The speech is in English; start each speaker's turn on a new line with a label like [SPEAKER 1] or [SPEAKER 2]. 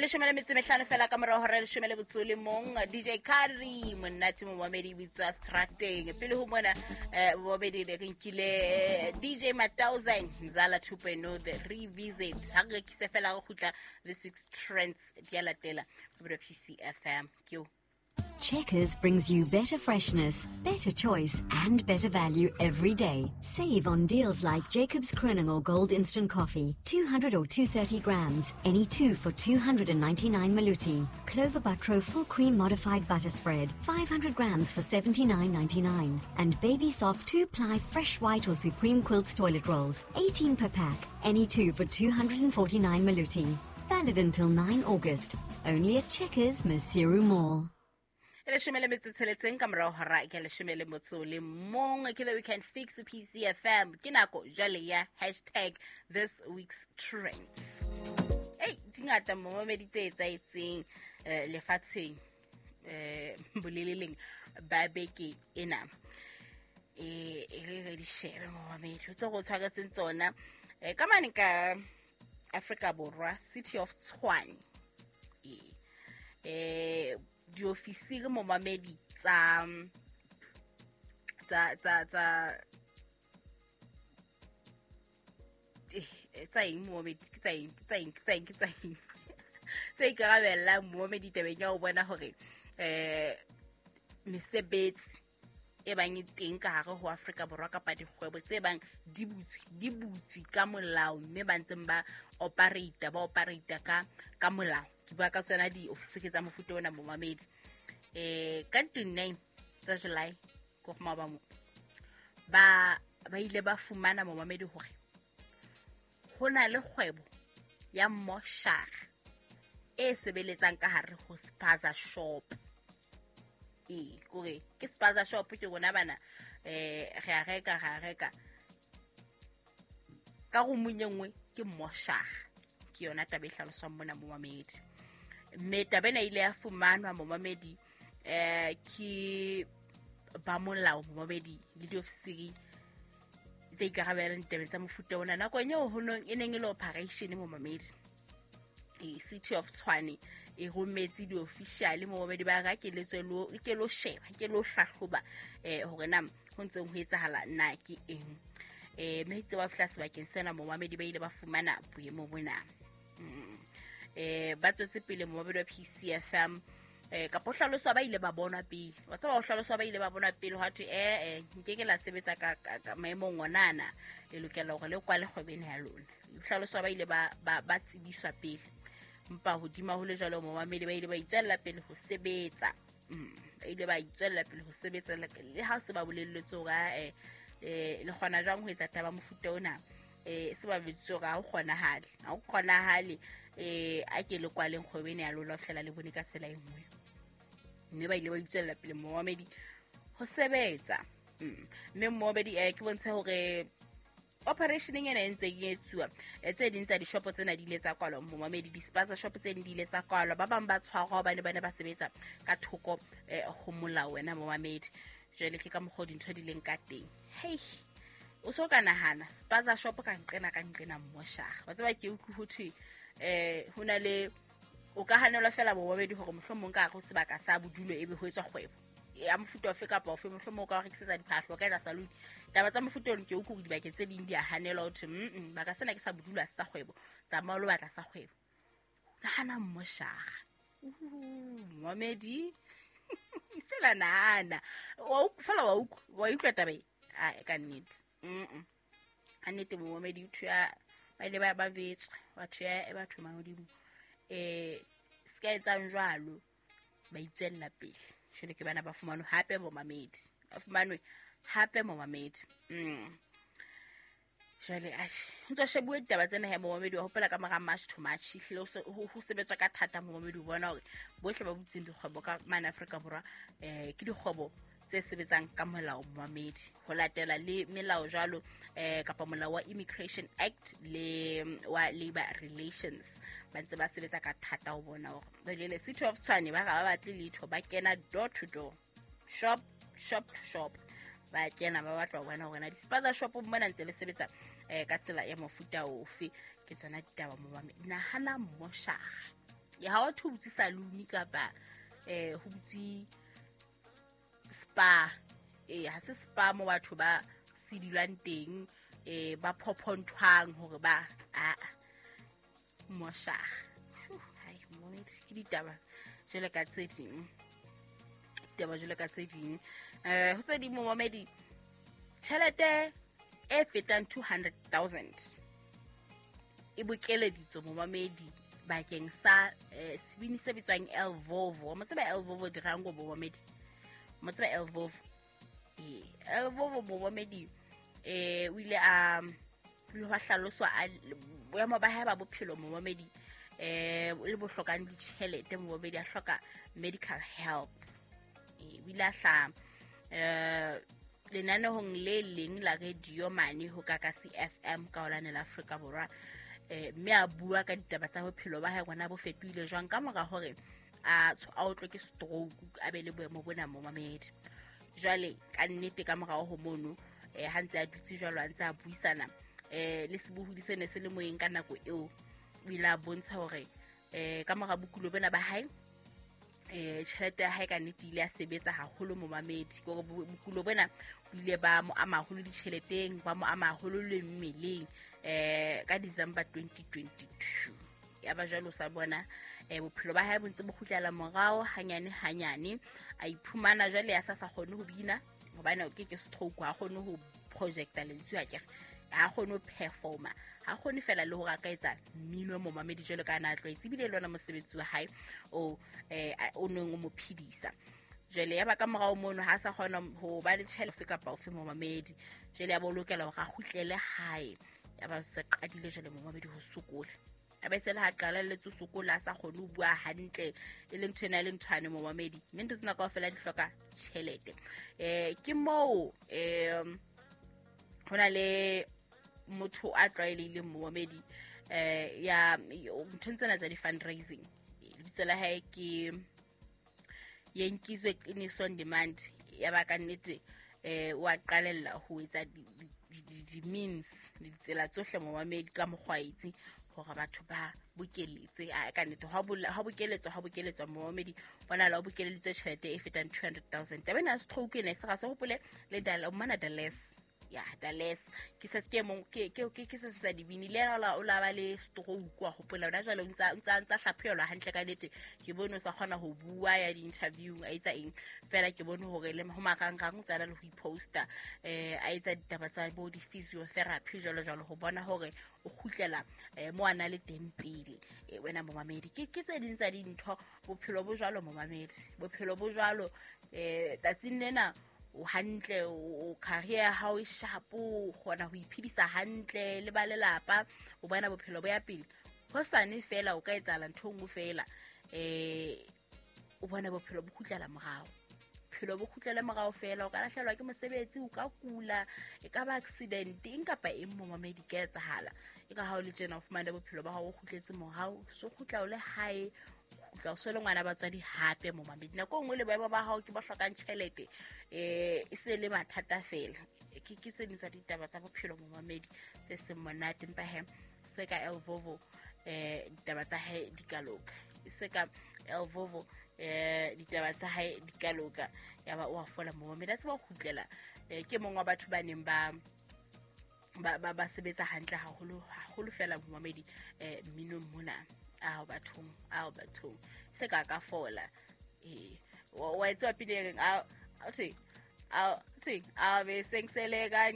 [SPEAKER 1] le shemele metsi mehlano fela ka morao hore le shemele botsole mong DJ Kari monati mo mamedi bitsa strateng pele ho mona bobedi le nkile DJ Matauzen Zala 2.0 the revisit ha re kise fela go khutla this week's trends dia latela go PC FM kyo.
[SPEAKER 2] Checkers brings you better freshness, better choice, and better value every day. Save on deals like Jacob's Kronenl Gold Instant Coffee, 200 or 230 grams, any two for 299 Maluti. Clover Butro Full Cream Modified Butter Spread, 500 grams for 79.99. And Baby Soft 2-ply Fresh White or Supreme Quilts Toilet Rolls, 18 per pack, any two for 249 Maluti. Valid until 9 August. Only at Checkers, Masiru Mall.
[SPEAKER 1] Le shemele metsetseletseng ka morao hara ke le shemele motsole mong ke the weekend fix PC FM ke nako jale ya #this week's trends. Hey dingata mo meditse tsaitseng lefatsheng boleleleng ba beke ena re di share mo mamedi o tso go tshwaka tsona ka mane ka Africa Borwa City of Tshwane di ofisi mo mamedi tsa ing mo mamedi tsa ikarabella mo mamedi tabeng ya go bona hore mesebetsi e bang teng ka hare ho Africa Borwa kapa dikgwebo tse bang di butsi ka molao mme ba ntseng ba operate ka molao ke ba ka tsena di ofisi tsa mofuta ona mo mamedi ka 29 tsa July go maba mo ba ile ba fumana mo mamedi hore hona le kgwebo ya moshara e sebeletsang ka hare ho spaza shop kore ke spaza shop ke bona bana re a reka ka go munyengwe ke moshara ke yona tabe hlaloswa mona mo mamedi mme tabena ile ya fumanwa mo mamedi ke ba molao mo mamedi le diofisiri tse ikarabelang tabeng tsa mofuta ona nako nyo honong e neng ile operation mo mamedi City of Tshwane e rometse di official mo mamedi ba ga ke lo sheba ke lo hlahloba hore na ho ntse ho etsahala nna ke eng metsi wa flash bakeng sena mo mamedi ba ile ba fumana boemo bona ba tsotse pele mo mamedi wa PC FM ka pohlaloso ba ile ba bona pele wa tsaba o hlaloso ba ile ba bona pele ha thu nkeke la sebetsa ka maemo ngonana le lokela gore le kwa le kgwebene ya lona hlaloso ba ile ba tsebiswa pele mpa hodima ho le jalo mo mamedi ba ile ba itsella pele ho sebetsa ba ile ba itsella pele ho sebetsa le ha se ba bolelletse ga le khona jang ho etsa taba mofuta ona se ba bitso ga ho kgonahale a ke le kwa leng kgwebene ya lona fela le bone ka tsela e nngwe mme ba ile ba itsella pele mo mamedi ho sebetsa mme mo mamedi ke bontshe hore operation ena ntse e etsuwa tse ding tsa di shop tsena di ile tsa kwalwa mo mamedi di spaza shop tse di ile tsa kwalwa ba bang ba tshwarwa bana ba sebetsa ka thoko ho molao wena mo mamedi jele ke ka mogodi ntho di leng ka teng hey o so ka nahana spaza shop ka nqena mmoshara wa tseba ke utlwe ho thwe hona le o ka hanelwa fela bo mamedi hore mohlomong ka go sebaka sa bodulo ebe ho etswa kgwebo ya mofuta ofe kapa ofe mohlomong ka go rekisetsa diphahlo ka tsa saluni taba tsa mofuta ono ke utlwe go dibakeng tse ding di a hanelwa ho thwe ba ka sena ke sa bodulo sa kgwebo tsa maolo batla sa kgwebo nahana mmoshara mamedi fela nana wa utlwa taba ka nnete annete mo mamedi uthwa ba ile ba betswa batho ya batho mahodimo ska etsang jwalo ba itsella pele shele ke bana ba fumanwe hape mo mamedi jale ntse shebuwe taba tsena he mo mamedi wa hopela ka mara much too much hlilo ho sebetswa ka thata mo mamedi o bona hore bohle ba butseng dikgwebo ka mana Africa Borwa ke dikgwebo tse sebetsang ka molao mo mamedi ho latela le melao jalo kapa molao wa Immigration Act le wa Labor Relations ba ntse ba sebetsa ka thata ho bona hore le City of Tshwane ba ga ba batle letho ba kena door to door shop to shop ba kena ba batla ho bona hore na dispaza shop mona ntse le sebetsa ka tsela ya mofuta ofe ke tsona ditaba mo mamedi nahana mmoshara ya ha o butse saloon kapa ho butse spa ha se spa mo batho ba sidilang teng ba phophontwang hore ba mosha hai moment ke ditaba jele ka tseding ho tse di mo mamedi tšhelete e fetang 200,000 e bokeleditswe mo mamedi bakeng sa sebini se bitswang Elvovo mo tseba Elvovo dirango bo mamedi mo tseba Elvovo bo mamedi o ile a hwa hlaloswa boemo ba hae ba bophelo mo mamedi le bo hlokang ditjhelete mo mamedi a hloka medical help o ile a hla lenanehong le leng la radio mane ho ka CFM ka olanela Afrika Borwa mme a bua ka ditaba tsa bophelo ba hae gona bo fetoile jwang ka mora hore a utlwe ke stroke a be le boemo bona mo mamedi jwale ka nnete ka mora ho mono ha ntse a dutse jwalo a ntse a buisana le sebohudi sene se le moeng ka nako eo o ile a bontsha hore ka mora bokulo bona ba hae tšhelete ya hae ka nnete ile a sebetsa haholo mo mamedi gore bokulo bona o ile ba mo amaholo ditšheleteng ba mo amaholo le mmeleng ka December 2022 ya ba jalo sa bona bophelo ba hae bo ntse bo khutlela morao hanyane a iphumana jwale ya sa kgone ho bina hobane o ke stroke ha kgone ho projecta lentswe ya kere ha kgone ho performa ha kgone fela le ho ka etsa mmino mo mamedi jwalo ka na tlwaetse bile lona mosebetsi wa hae o neng o mo phidisa jwale ya ba ka morao mono ha sa kgona ho ba le tšhelete kapa o fe mo mamedi jwale ya ba lokela hore a khutlele hae ya ba se qadile jwale mo mamedi ho sokola a ba tsela ha qala le sokola sa kgone ho bua hantle e le nthena le nthwane mo mamedi mme ntse tsena ka fela di hloka tšhelete ke mo hona le motho a tlwaelehileng mo mamedi ya nthontsena tsa di fundraising lebitso la hae ke Yenkizwe Qiniso on Demand ya ba ka nnete wa qalella ho etsa di means le tsela tsohle mo mamedi ka mokgwaitsi hore batho ba bokeletse ka nnete ha bokeletswa mo mamedi bona la bokeletse tšhelete e fetang 200,000 tabe na stroke ne se ga se hopole le mana Dallas ya Dallas ke se sa dibini le la o la ba le stroke wa hopola ona jalo ntsa hlaphelwa hantle ka nnete ke bone o sa kgona ho bua ya di interview a etsa eng fela ke bone hore le ho marangrang tsana le ho iposta a etsa ditaba tsa bo di physiotherapy jalo ho bona hore o khutlela mo ana le teng pele wena mo mamedi ke tse ding tsa dintho bophelo bo jalo mo mamedi bophelo bo jalo tsatsing nena o hantle o career ha o shapo gona ho iphidisa hantle le ba lelapa o bona bophelo bo ya pele ho sane fela o ka etsala nthong fela o bona bophelo bo khutlela morao bophelo bo khutlela morao fela o ka lahlelwa ke mosebetsi o ka kula e ka ba accident eng kapa eng mo mamedi ke etsahala e ka ha o le tjena o fumana bophelo ba hao o khutletse morao so khutla o le hae ka so le ngwana batswadi hape mo mamedi nako ngwe le boemo ba hao ke ba hlokang tšhelete e se le mathata fela ke se nisa ditaba tsa bophelo mo mamedi se se monate mpa he se ka Elvovo ditaba tsa hae di kaloka se ka Elvovo ditaba tsa hae di kaloka ya ba o afola mo mamedi a se ba khutlela ke mongwe wa batho ba neng ba sebetsa hantle haholo fela mo mamedi mminong mona ao bathong se ka fola wa etsa pele a be sengseleka